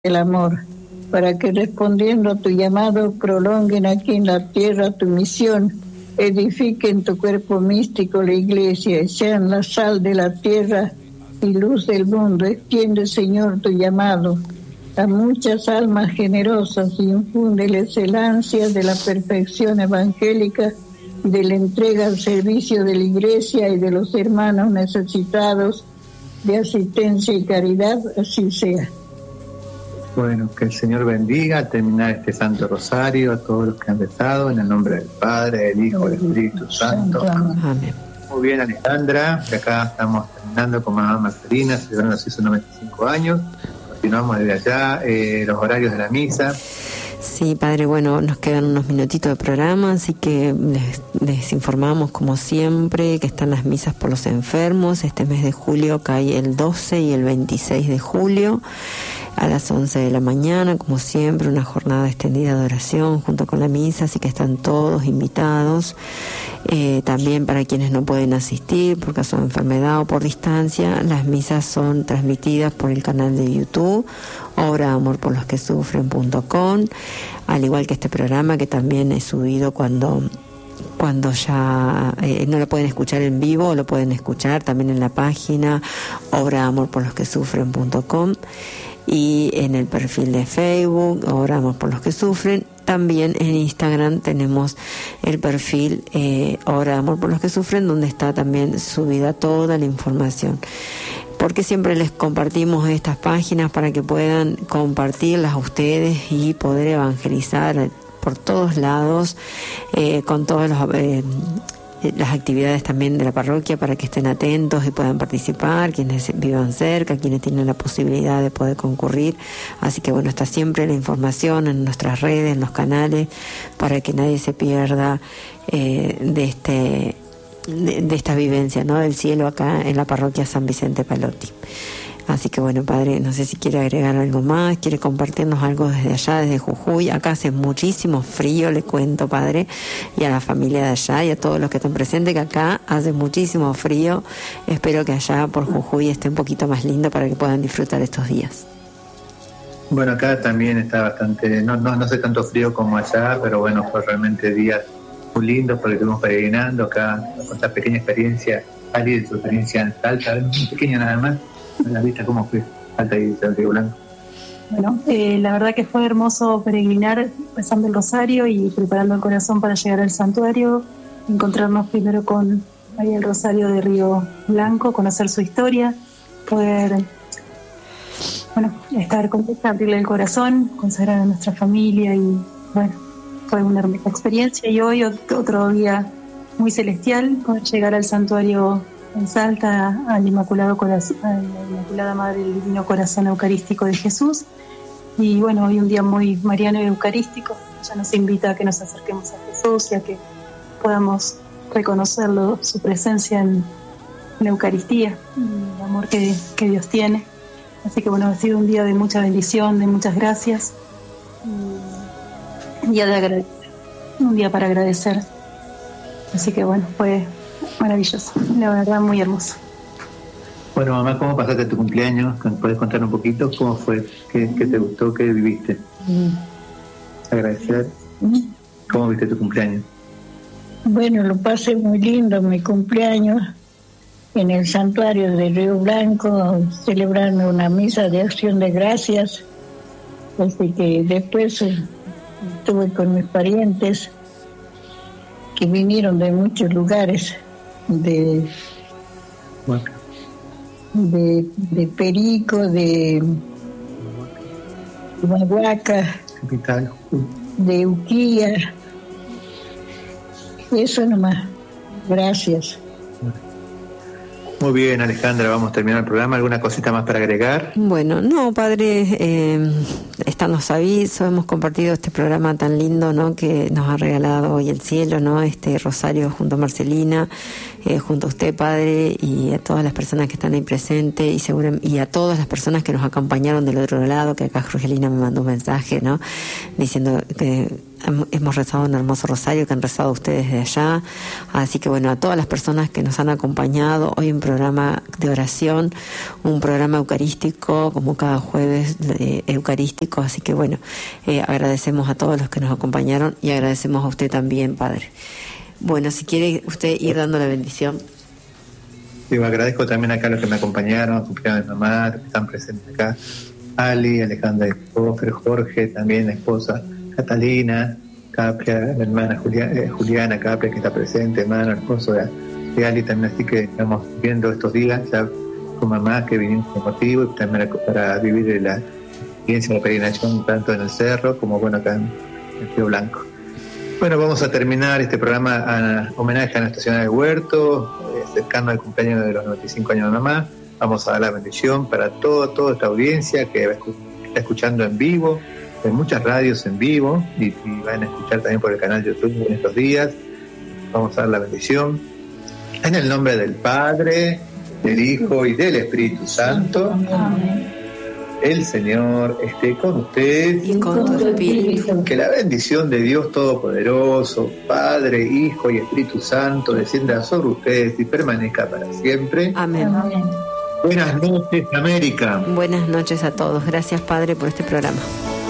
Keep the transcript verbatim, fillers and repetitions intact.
el amor, para que respondiendo a tu llamado prolonguen aquí en la tierra tu misión, edifiquen tu cuerpo místico la iglesia y sean la sal de la tierra y luz del mundo. Extiende, Señor, tu llamado a muchas almas generosas y infúndeles el ansia de la perfección evangélica y de la entrega al servicio de la iglesia y de los hermanos necesitados de asistencia y caridad, así sea. Bueno, que el Señor bendiga al terminar este Santo Rosario a todos los que han rezado, en el nombre del Padre, del Hijo, del Espíritu Santo. Amén. Muy bien, Alejandra, que acá estamos terminando con mamá Marcelina, celebrando sus noventa y cinco años. Continuamos desde allá, eh, los horarios de la misa. Sí, padre, bueno, nos quedan unos minutitos de programa, así que les, les informamos como siempre que están las misas por los enfermos. Este mes de julio cae el doce y el veintiséis de julio a las once de la mañana, como siempre, una jornada extendida de oración junto con la misa, así que están todos invitados. Eh, también para quienes no pueden asistir por caso de enfermedad o por distancia, las misas son transmitidas por el canal de YouTube obra amor por los que sufren punto com, al igual que este programa, que también es subido cuando cuando ya eh, no lo pueden escuchar en vivo, lo pueden escuchar también en la página obra amor por los que sufren punto com y en el perfil de Facebook obra amor por los que sufren. También en Instagram tenemos el perfil eh, Obra de Amor por los que sufren, donde está también subida toda la información. Porque siempre les compartimos estas páginas para que puedan compartirlas a ustedes y poder evangelizar por todos lados, eh, con todos los... Eh, las actividades también de la parroquia, para que estén atentos y puedan participar, quienes vivan cerca, quienes tienen la posibilidad de poder concurrir. Así que bueno, está siempre la información en nuestras redes, en los canales, para que nadie se pierda eh, de este de, de esta vivencia, ¿no?, del cielo acá en la parroquia San Vicente Pallotti. Así que bueno, padre, no sé si quiere agregar algo más, quiere compartirnos algo desde allá, desde Jujuy. Acá hace muchísimo frío, le cuento, padre, y a la familia de allá y a todos los que están presentes, que acá hace muchísimo frío. Espero que allá por Jujuy esté un poquito más lindo para que puedan disfrutar estos días. Bueno, acá también está bastante, no, no, no hace tanto frío como allá, pero bueno, fue realmente días muy lindos porque estuvimos peregrinando acá, con esta pequeña experiencia, Ali, de su experiencia en Salta, muy pequeña nada más. ¿La vista cómo fue? Alta y Río Blanco. Bueno, eh, la verdad que fue hermoso peregrinar rezando el rosario y preparando el corazón para llegar al santuario, encontrarnos primero con María del Rosario de Río Blanco, conocer su historia, poder, bueno, estar contenta, abrirle el corazón, consagrar a nuestra familia y bueno, fue una hermosa experiencia. Y hoy otro día muy celestial, poder llegar al santuario en Salta, al Inmaculado Corazón, a la Inmaculada Madre del Divino Corazón Eucarístico de Jesús. Y bueno, hoy un día muy mariano y eucarístico, ya nos invita a que nos acerquemos a Jesús y a que podamos reconocerlo, su presencia en la Eucaristía, el amor que, que Dios tiene. Así que bueno, ha sido un día de mucha bendición, de muchas gracias, un día de agradecer, un día para agradecer. Así que bueno, fue maravilloso, la verdad, muy hermoso. Bueno, mamá, ¿cómo pasaste tu cumpleaños? ¿Puedes contar un poquito cómo fue? ¿Qué, qué te gustó? ¿Qué viviste? Mm. Agradecer. Mm. ¿Cómo viste tu cumpleaños? Bueno, lo pasé muy lindo, mi cumpleaños, en el santuario de Río Blanco, celebrando una misa de acción de gracias. Así que después eh, estuve con mis parientes, que vinieron de muchos lugares, de, bueno. de, de Perico, de Humahuaca, capital, de Uquía. Eso nomás. Gracias. Muy bien, Alejandra, vamos a terminar el programa. ¿Alguna cosita más para agregar? Bueno, no, padre, eh, están los avisos, hemos compartido este programa tan lindo, ¿no?, que nos ha regalado hoy el cielo, ¿no?, este rosario junto a Marcelina, eh, junto a usted, padre, y a todas las personas que están ahí presentes, y seguro, y a todas las personas que nos acompañaron del otro lado, que acá Jorgelina me mandó un mensaje, ¿no?, diciendo que hemos rezado un hermoso rosario que han rezado ustedes de allá. Así que bueno, a todas las personas que nos han acompañado, hoy un programa de oración, un programa eucarístico, como cada jueves eh, eucarístico. Así que bueno, eh, agradecemos a todos los que nos acompañaron y agradecemos a usted también, Padre. Bueno, si quiere usted ir dando la bendición. Sí, agradezco también acá a los que me acompañaron, acompañaron a mi mamá, que están presentes acá. Ali, Alejandra Escofer, Jorge, también la esposa Catalina, Capria, la hermana Juliana, eh, Juliana Capria, que está presente, hermano, el esposo de, de Ali también. Así que estamos viendo estos días ya con mamá que vinimos con motivo y también para vivir la experiencia de la peregrinación tanto en el cerro como bueno acá en el Río Blanco. Bueno, vamos a terminar este programa a homenaje a Nuestra Señora del Huerto, eh, cercano al cumpleaños de los noventa y cinco años de mamá. Vamos a dar la bendición para todo, toda esta audiencia que está escuchando en vivo, en muchas radios en vivo, y, y van a escuchar también por el canal de YouTube en estos días. Vamos a dar la bendición. En el nombre del Padre, del Hijo y del Espíritu Santo. Amén. El Señor esté con usted y con tu espíritu. Que la bendición de Dios Todopoderoso, Padre, Hijo y Espíritu Santo, descienda sobre ustedes y permanezca para siempre. Amén. Amén. Buenas noches, América. Buenas noches a todos. Gracias, Padre, por este programa.